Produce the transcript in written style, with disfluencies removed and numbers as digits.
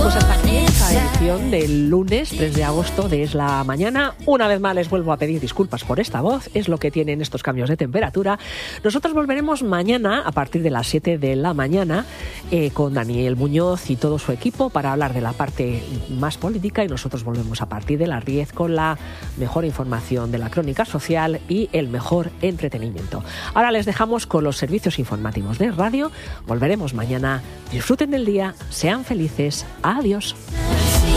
Pues hasta aquí esta edición del lunes 3 de agosto de Es la Mañana. Una vez más les vuelvo a pedir disculpas por esta voz, es lo que tienen estos cambios de temperatura. Nosotros volveremos mañana a partir de las 7 de la mañana con Daniel Muñoz y todo su equipo para hablar de la parte más política, y nosotros volvemos a partir de las 10 con la mejor información de la crónica social y el mejor entretenimiento. Ahora les dejamos con los servicios informativos de radio. Volveremos mañana. Disfruten del día, sean felices. Adiós.